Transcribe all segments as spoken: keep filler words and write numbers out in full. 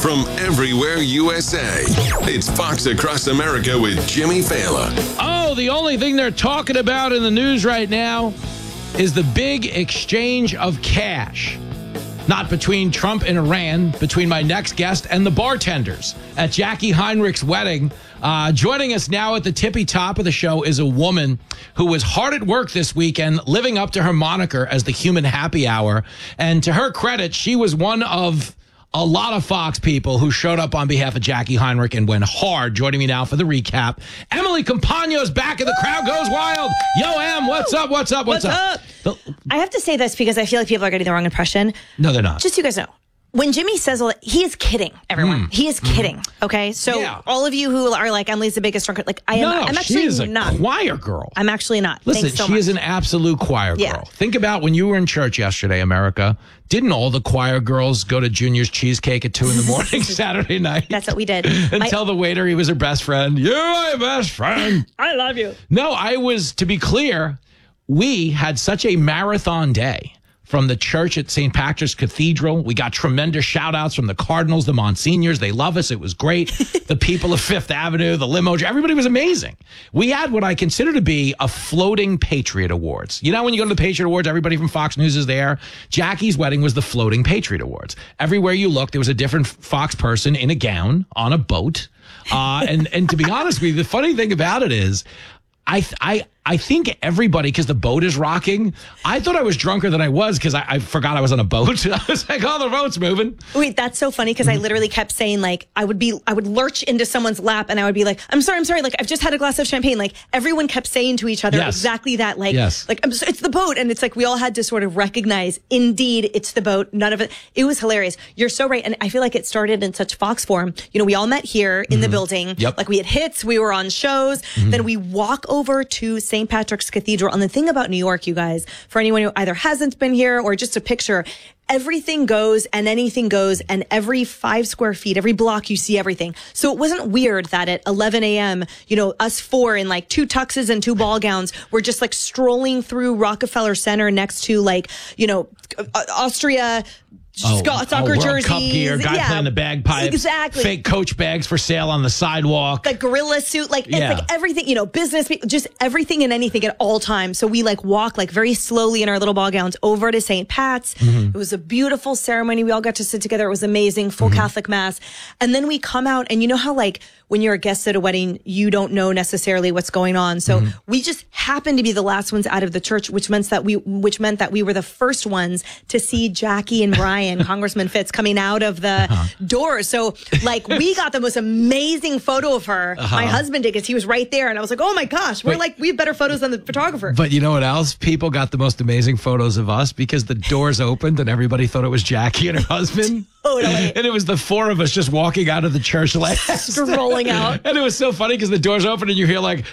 from everywhere U S A. It's Fox Across America with Jimmy Fallon. Oh, the only thing they're talking about in the news right now is the big exchange of cash. Not between Trump and Iran, between my next guest and the bartenders at Jackie Heinrich's wedding. Uh, joining us now at the tippy top of the show is a woman who was hard at work this weekend, living up to her moniker as the human happy hour. And to her credit, she was one of a lot of Fox people who showed up on behalf of Jackie Heinrich and went hard. Joining me now for the recap, Emily Compagno's back and the crowd goes wild. Yo, Em, what's up, what's up, what's, what's up? up? The- I have to say this because I feel like people are getting the wrong impression. No, they're not. Just so you guys know. When Jimmy says all that, he is kidding, everyone. Mm. He is kidding, mm. okay? So yeah. all of you who are like, Emily's the biggest drunkard, like, I am, no, no, I'm actually she is a not. choir girl. I'm actually not. Listen, Thanks so she much. is an absolute choir girl. Yeah. Think about when you were in church yesterday, America. Didn't all the choir girls go to Junior's Cheesecake at two in the morning Saturday night? That's what we did. And My- tell the waiter he was her best friend. You're my best friend. I love you. No, I was, to be clear, we had such a marathon day. From the church at Saint Patrick's Cathedral. We got tremendous shout outs from the Cardinals, the Monsignors. They love us. It was great. The people of Fifth Avenue, the limo, everybody was amazing. We had what I consider to be a floating Patriot Awards. You know, when you go to the Patriot Awards, everybody from Fox News is there. Jackie's wedding was the floating Patriot Awards. Everywhere you looked, there was a different Fox person in a gown on a boat. Uh, and, and to be honest with you, the funny thing about it is, I, I, I think everybody, because the boat is rocking, I thought I was drunker than I was because I, I forgot I was on a boat. I was like, oh, the boat's moving. Wait, that's so funny because I literally kept saying, like, I would be, I would lurch into someone's lap and I would be like, I'm sorry, I'm sorry. Like, I've just had a glass of champagne. Like, everyone kept saying to each other Yes. exactly that. Like, Yes. like I'm so, it's the boat. And it's like, we all had to sort of recognize, indeed, it's the boat. None of it. It was hilarious. You're so right. And I feel like it started in such Fox form. You know, we all met here in mm-hmm. the building. Yep. Like, we had hits, we were on shows. Mm-hmm. Then we walk over to Saint Patrick's Cathedral. And the thing about New York, you guys, for anyone who either hasn't been here or just a picture, everything goes and anything goes, and every five square feet, every block, you see everything. So it wasn't weird that at eleven a.m., you know, us four in like two tuxes and two ball gowns were just like strolling through Rockefeller Center next to like, you know, Austria, Oh, soccer oh, World jerseys. Cup gear, guy yeah, playing the bagpipes, exactly. Fake Coach bags for sale on the sidewalk, the gorilla suit, like yeah. it's like everything, you know, business people, just everything and anything at all times. So we like walk like very slowly in our little ball gowns over to Saint Pat's. Mm-hmm. It was a beautiful ceremony. We all got to sit together. It was amazing. Full mm-hmm. Catholic mass, and then we come out, and you know how like when you're a guest at a wedding, you don't know necessarily what's going on. So mm-hmm. we just happened to be the last ones out of the church, which meant that we, which meant that we were the first ones to see Jackie and Brian, Congressman Fitz, coming out of the uh-huh. door. So like we got the most amazing photo of her. Uh-huh. My husband did because he was right there. And I was like, oh my gosh, we're Wait, like, we have better photos than the photographer. But you know what else? People got the most amazing photos of us because the doors opened and everybody thought it was Jackie and her husband. Totally. And it was the four of us just walking out of the church last. Strolling out. And it was so funny because the doors open and you hear like,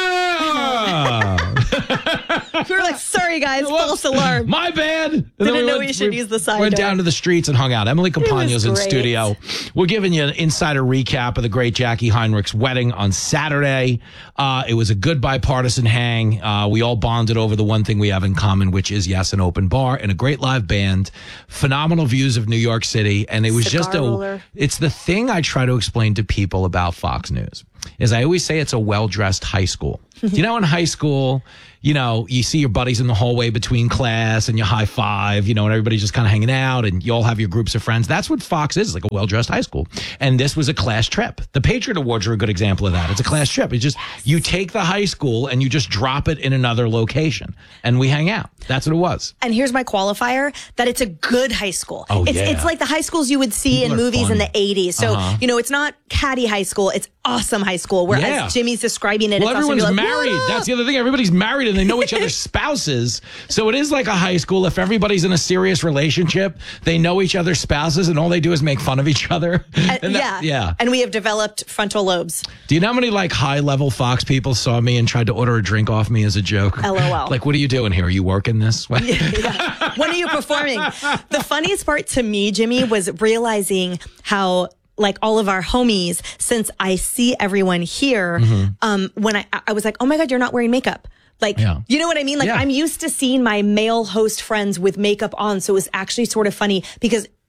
ah! We were like, sorry guys, false alarm. My bad. And Didn't we know went, we should we use the side Went door. down to the streets and hung out. Emily Compagno's in great. studio. We're giving you an insider recap of the great Jackie Heinrich's wedding on Saturday. Uh, it was a good bipartisan hang. Uh, we all bonded over the one thing we have in common, which is, yes, an open bar and a great live band, phenomenal views of New York City. And it was Cigar just a, roller. It's the thing I try to explain to people about Fox News is I always say it's a well-dressed high school. You know, in high school, you know, you see your buddies in the hallway between class and you high five, you know, and everybody's just kind of hanging out and you all have your groups of friends. That's what Fox is, like a well-dressed high school. And this was a class trip. The Patriot Awards are a good example of that. It's a class trip. It's just, you take the high school and you just drop it in another location and we hang out. That's what it was. And here's my qualifier, that it's a good high school. Oh, it's, yeah. It's like the high schools you would see People in are movies fun. in the eighties. So, Uh-huh. you know, it's not catty high school. It's awesome high school. Whereas Yeah. Jimmy's describing it, Well, it's awesome. everyone's You're like, married. "What up?" That's the other thing. Everybody's married and they know each other's spouses. So it is like a high school. If everybody's in a serious relationship, they know each other's spouses and all they do is make fun of each other. Uh, And that- yeah. yeah. And we have developed frontal lobes. Do you know how many like high level Fox people saw me and tried to order a drink off me as a joke? L O L. Like, what are you doing here? Are you working this? Yeah. When are you performing? The funniest part to me, Jimmy, was realizing how like all of our homies, since I see everyone here, mm-hmm. um, when I, I was like, oh my God, you're not wearing makeup. Like, yeah. you know what I mean? Like, yeah. I'm used to seeing my male host friends with makeup on. So it was actually sort of funny because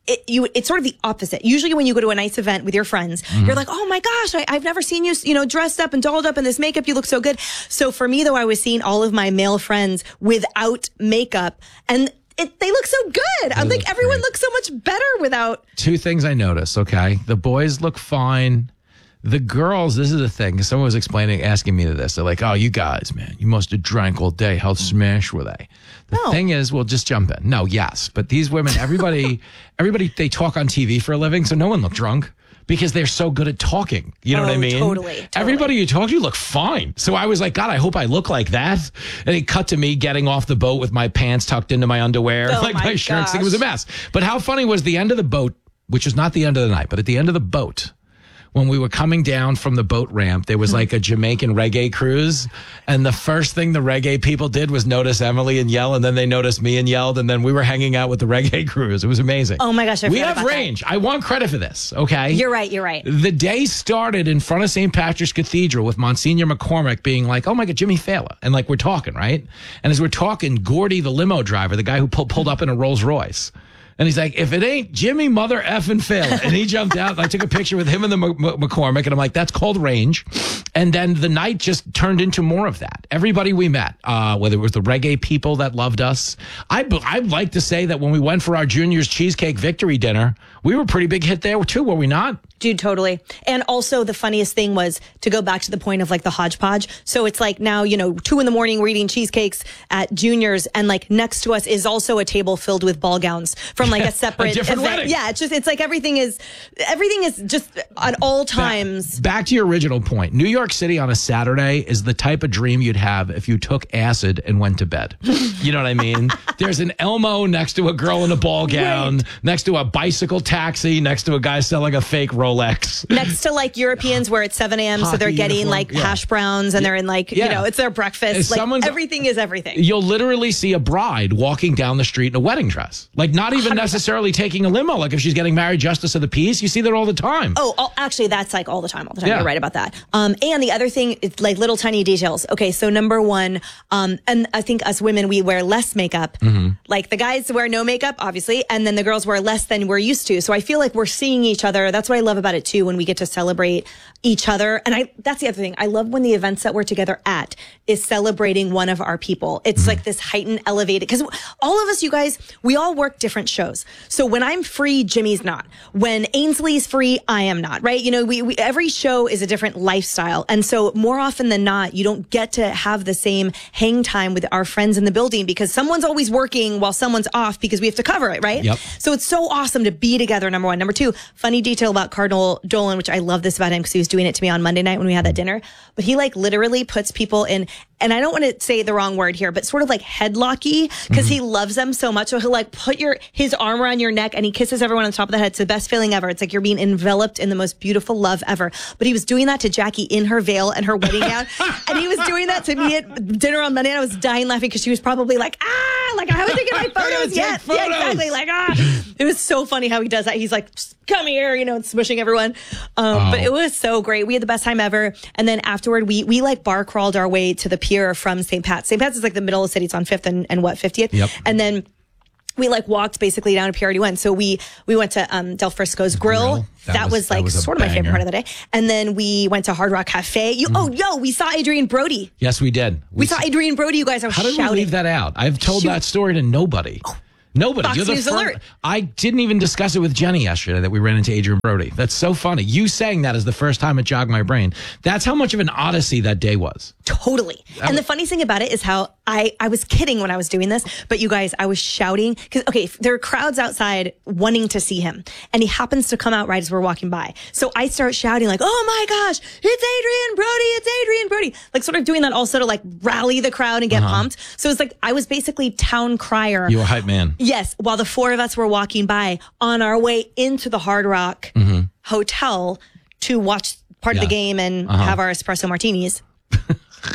it, you, it's sort of the opposite. Usually when you go to a nice event with your friends, mm-hmm. you're like, oh my gosh, I, I've never seen you, you know, dressed up and dolled up in this makeup. You look so good. So for me, though, I was seeing all of my male friends without makeup, and It, they look so good. I'm like, everyone great. looks so much better without. Two things I noticed, okay? The boys look fine. The girls, this is the thing. Someone was explaining, asking me this. They're like, oh, you guys, man, you must have drank all day. How smashed were they? The no. thing is, well, just jump in. No, yes. But these women, everybody, everybody, they talk on T V for a living, so no one looked drunk. Because they're so good at talking. You know oh, what I mean? Totally, totally. Everybody you talk to look fine. So I was like, God, I hope I look like that. And it cut to me getting off the boat with my pants tucked into my underwear, oh like my, my shirts. It was a mess. But how funny was the end of the boat, which was not the end of the night, but at the end of the boat, when we were coming down from the boat ramp, there was like a Jamaican reggae cruise. And the first thing the reggae people did was notice Emily and yell. And then they noticed me and yelled. And then we were hanging out with the reggae cruise. It was amazing. Oh my gosh. I we have about range. That. I want credit for this. Okay. You're right. You're right. The day started in front of Saint Patrick's Cathedral with Monsignor McCormick being like, oh my God, Jimmy Fallon. And like, we're talking, right? And as we're talking, Gordy, the limo driver, the guy who pulled, pulled up in a Rolls Royce. And he's like, if it ain't Jimmy Mother effing Fallon. And he jumped out and I took a picture with him and the M- M- McCormick. And I'm like, that's called range. And then the night just turned into more of that. Everybody we met, uh, whether it was the reggae people that loved us. I, I'd like to say that when we went for our juniors cheesecake victory dinner, we were a pretty big hit there too, were we not? Dude, totally. And also the funniest thing was to go back to the point of like the hodgepodge. So it's like now, you know, two in the morning, we're eating cheesecakes at juniors. And like next to us is also a table filled with ball gowns from like a separate a different event. wedding. Yeah. It's just, it's like everything is, everything is just at all times. Back, back to your original point. New York City on a Saturday is the type of dream you'd have if you took acid and went to bed. You know what I mean? There's an Elmo next to a girl in a ball gown, right. next to a bicycle taxi, next to a guy selling a fake Rolex. Next to like Europeans where it's seven a.m. so they're getting uniform. like yeah. hash browns and they're in like, yeah. you know, it's their breakfast. Like everything is everything. You'll literally see a bride walking down the street in a wedding dress. Like not even one hundred percent necessarily taking a limo. Like if she's getting married justice of the peace, you see that all the time. Oh, oh actually that's like all the time, all the time. Yeah. You're right about that. Um, and the other thing is like little tiny details. Okay. So number one, um, and I think us women, we wear less makeup. Mm-hmm. Like the guys wear no makeup, obviously. And then the girls wear less than we're used to. So I feel like we're seeing each other. That's what I love about it too, when we get to celebrate each other. And I, that's the other thing. I love when the events that we're together at is celebrating one of our people. It's mm-hmm. like this heightened, elevated, because all of us, you guys, we all work different shows. So when I'm free, Jimmy's not. When Ainsley's free, I am not, right? You know, we, we every show is a different lifestyle. And so more often than not, you don't get to have the same hang time with our friends in the building because someone's always working while someone's off because we have to cover it, right? Yep. So it's so awesome to be together, number one. Number two, funny detail about Cardinal Dolan, which I love this about him because he was doing it to me on Monday night when we had that dinner. But he like literally puts people in, and I don't want to say the wrong word here, but sort of like headlocky because mm-hmm. he loves them so much. So he'll like put your his arm around your neck and he kisses everyone on the top of the head. It's the best feeling ever. It's like you're being enveloped in the most beautiful love ever. But he was doing that to Jackie in her veil and her wedding gown. And he was doing that to me at dinner on Monday. And I was dying laughing because she was probably like, ah, like I haven't taken my photos yet. Photos. Yeah, exactly. Like, ah. It was so funny how he does that. He's like, come here, you know, and smushing everyone. Um, oh. But it was so great. We had the best time ever. And then afterward, we we like bar crawled our way to the pier from Saint Pat's. Saint Pat's is like the middle of the city. It's on fifth and, and what, fiftieth? Yep. And then we like walked basically down to Pier eighty-one. So we we went to um, Del Frisco's Grill. Grill. That, that was, was like that was sort banger. of my favorite part of the day. And then we went to Hard Rock Cafe. You, mm. Oh, yo, we saw Adrian Brody. Yes, we did. We, we saw Adrian Brody, you guys. I was How did shouting. we leave that out? I've told Shoot. that story to nobody. Oh. Nobody. Fox You're the News first. alert. I didn't even discuss it with Jenny yesterday that we ran into Adrian Brody. That's so funny. You saying that is the first time it jogged my brain. That's how much of an odyssey that day was. Totally. That and was- the funny thing about it is how I, I was kidding when I was doing this, but you guys, I was shouting because, okay, there are crowds outside wanting to see him and he happens to come out right as we're walking by. So I start shouting like, oh my gosh, it's Adrian Brody. It's Adrian Brody. Like sort of doing that also to like rally the crowd and get uh-huh. pumped. So it's like, I was basically town crier. You were a hype man. Yes. While the four of us were walking by on our way into the Hard Rock mm-hmm. Hotel to watch part yeah. of the game and uh-huh. have our espresso martinis.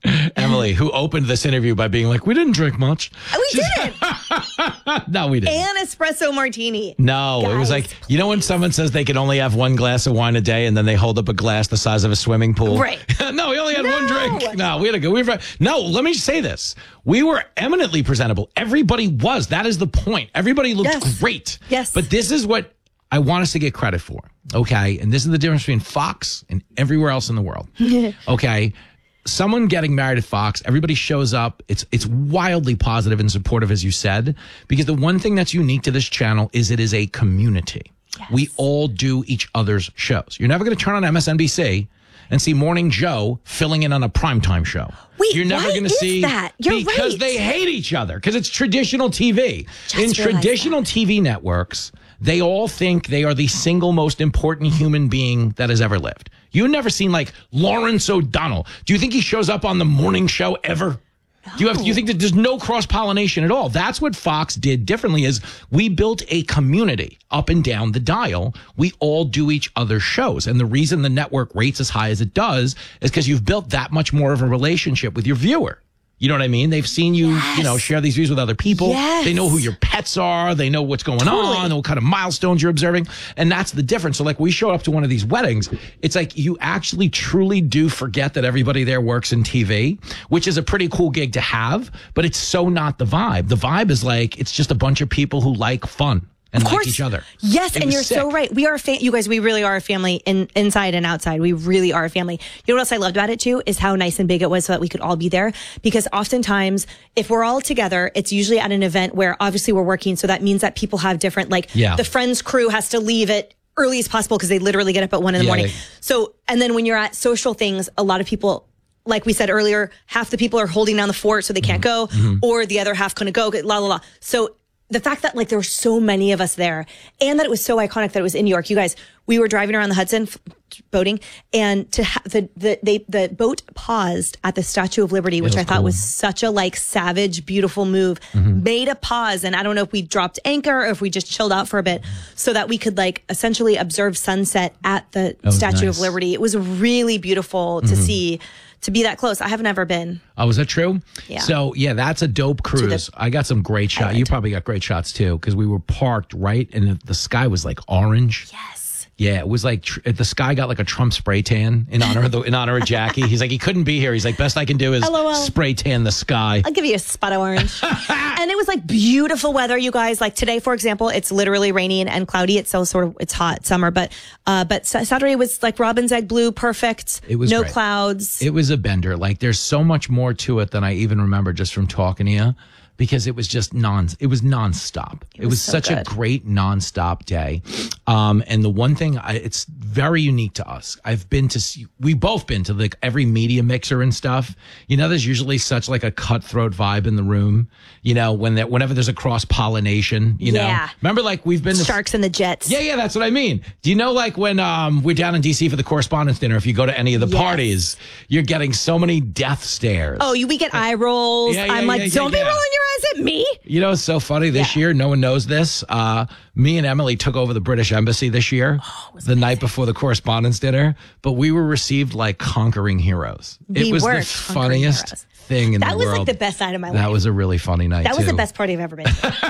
Emily, who opened this interview by being like, we didn't drink much. We didn't. No, we didn't. And espresso martini. No, Guys, it was like, you know when someone says they can only have one glass of wine a day and then they hold up a glass the size of a swimming pool? Right. No, we only had No. one drink. No, we had to go. We were, no, let me say this. We were eminently presentable. Everybody was. That is the point. Everybody looked Yes. great. Yes. But this is what I want us to get credit for. Okay. And this is the difference between Fox and everywhere else in the world. Okay. Someone getting married at Fox, everybody shows up. It's it's wildly positive and supportive, as you said, because the one thing that's unique to this channel is it is a community. Yes. We all do each other's shows. You're never going to turn on M S N B C and see Morning Joe filling in on a primetime show. Wait, You're never why going to is see that? You're because right. they hate each other because it's traditional T V. Just In realized traditional that. T V networks, they all think they are the single most important human being that has ever lived. You've never seen like Lawrence O'Donnell. Do you think he shows up on the morning show ever? Do you have? Do you think that there's no cross pollination at all? That's what Fox did differently. Is we built a community up and down the dial. We all do each other's shows, and the reason the network rates as high as it does is because you've built that much more of a relationship with your viewer. You know what I mean? They've seen you, Yes. you know, share these views with other people. Yes. They know who your pets are. They know what's going Totally. on, what kind of milestones you're observing. And that's the difference. So like we show up to one of these weddings, it's like you actually truly do forget that everybody there works in T V, which is a pretty cool gig to have, but it's so not the vibe. The vibe is like, it's just a bunch of people who like fun and Of like course. each other. Yes, It and was you're so sick. right. We are a fam- you guys, we really are a family in, inside and outside. We really are a family. You know what else I loved about it too is how nice and big it was so that we could all be there. Because oftentimes, if we're all together, it's usually at an event where obviously we're working. So that means that people have different, like Yeah. the Friends crew has to leave at early as possible because they literally get up at one in the Yeah, morning. they- So, and then when you're at social things, a lot of people, like we said earlier, half the people are holding down the fort so they can't go, or the other half couldn't go, la, la, la. So the fact that like there were so many of us there and that it was so iconic that it was in New York, you guys, we were driving around the Hudson f- boating and to ha- the, the, they, the boat paused at the Statue of Liberty, which was I thought cool. was such a like savage, beautiful move, made a pause. And I don't know if we dropped anchor or if we just chilled out for a bit so that we could like essentially observe sunset at the was Statue nice. of Liberty. It was really beautiful to see, to be that close. I have never been. Oh, is that true? Yeah. So yeah, that's a dope cruise. I got some great shots. You probably got great shots too, because we were parked right, and the, the sky was like orange. Yes. Yeah, it was like tr- the sky got like a Trump spray tan in honor of the in honor of Jackie. He's like he couldn't be here. He's like best I can do is LOL. spray tan the sky. I'll give you a spot of orange. And it was like beautiful weather, you guys. Like today, for example, it's literally rainy and, and cloudy. It's so sort of, it's hot summer, but, uh, but Sa- Saturday was like robin's egg blue, perfect. It was no great. clouds. It was a bender. Like there's so much more to it than I even remember just from talking to you, because it was just non. It was nonstop. It, was was so such a good. great nonstop day. Um, and the one thing, I, it's very unique to us. I've been to. See, we've both been to like every media mixer and stuff. You know, there's usually such like a cutthroat vibe in the room. You know, when that whenever there's a cross pollination. You Yeah. know, remember like we've been to Sharks and the Jets. Yeah, yeah, that's what I mean. Do you know, like, when um, we're down in D C for the correspondence dinner, if you go to any of the Yes. parties, you're getting so many death stares. Oh, you, we get eye rolls. Yeah, yeah, I'm like, yeah, yeah, don't be yeah. rolling your eyes at me. You know, it's so funny this Yeah. year. No one knows this. Uh, me and Emily took over the British Embassy this year, Oh, the night before the correspondence dinner, but we were received like conquering heroes. We it was were the conquering funniest heroes. thing in That the was world. like the best night of my life. That was a really funny night, That was too. the best party I've ever been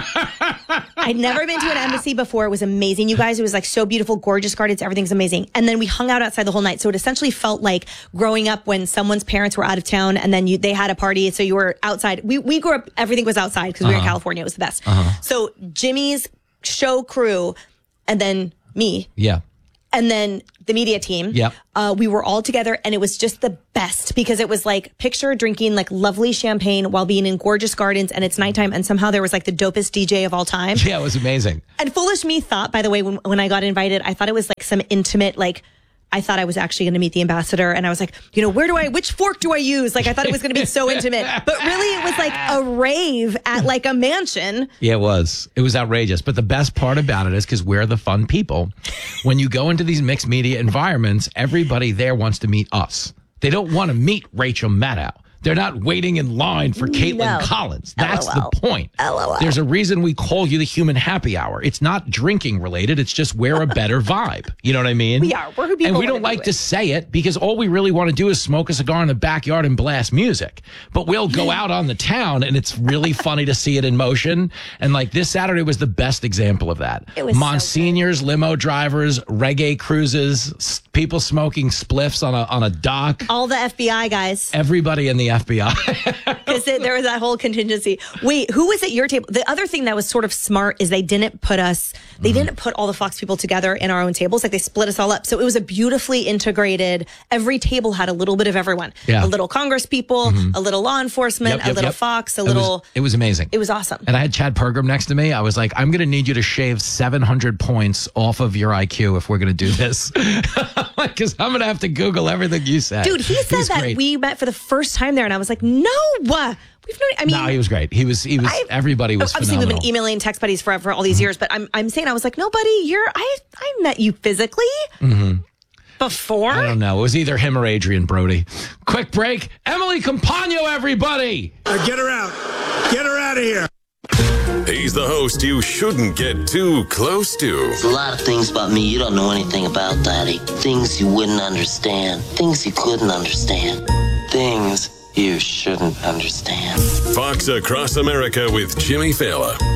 to. I'd never been to an embassy before. It was amazing. You guys, it was like so beautiful, gorgeous gardens. Everything's amazing. And then we hung out outside the whole night. So it essentially felt like growing up when someone's parents were out of town and then you, they had a party. So you were outside. We, we grew up, everything was outside because we were in California. It was the best. So Jimmy's show crew and then me Yeah. and then the media team. Yep. Uh, we were all together and it was just the best because it was like picture drinking like lovely champagne while being in gorgeous gardens and it's nighttime and somehow there was like the dopest D J of all time. Yeah, it was amazing. And foolish me thought, by the way, when, when I got invited, I thought it was like some intimate, like, I thought I was actually going to meet the ambassador and I was like, you know, where do I, which fork do I use? Like, I thought it was going to be so intimate, but really it was like a rave at like a mansion. Yeah, it was. It was outrageous. But the best part about it is because we're the fun people. When you go into these mixed media environments, everybody there wants to meet us. They don't want to meet Rachel Maddow. They're not waiting in line for Caitlin No. Collins. That's L O L. the point. L O L. There's a reason we call you the human happy hour. It's not drinking related. It's just we're a better vibe. You know what I mean? We are. We're who people And we wanna don't like be to with. say it because all we really want to do is smoke a cigar in the backyard and blast music. But we'll go out on the town and it's really funny to see it in motion. And like this Saturday was the best example of that. It was so Monsignors, limo drivers, reggae cruises, s- people smoking spliffs on a on a dock. All the F B I guys. Everybody in the F B I. Because there was that whole contingency. Wait, who was at your table? The other thing that was sort of smart is they didn't put us, they Mm-hmm. didn't put all the Fox people together in our own tables. Like they split us all up. So it was a beautifully integrated, every table had a little bit of everyone. Yeah. A little Congress people, a little law enforcement, Yep, a yep, little yep. Fox, a It was- little, It was amazing. it was awesome. And I had Chad Pergram next to me. I was like, I'm going to need you to shave seven hundred points off of your I Q if we're going to do this. Because I'm going to have to Google everything you said. Dude, he said was that great. we met for the first time there and I was like, no, we've known, I mean. No, he was great. He was, he was, I- everybody was Obviously, phenomenal. we've been emailing text buddies for, for all these years, but I'm I'm saying I was like, no, buddy, you're I I met you physically before. I don't know. It was either him or Adrian Brody. Quick break. Emily Compagno, everybody. Uh, get her out. Get her out of here. He's the host you shouldn't get too close to. There's a lot of things about me you don't know anything about, Daddy. Things you wouldn't understand. Things you couldn't understand. Things you shouldn't understand. Fox Across America with Jimmy Fallon.